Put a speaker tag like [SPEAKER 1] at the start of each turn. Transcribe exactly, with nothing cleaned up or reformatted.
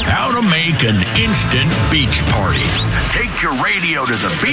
[SPEAKER 1] How to make an instant beach party. Take your radio to the beach.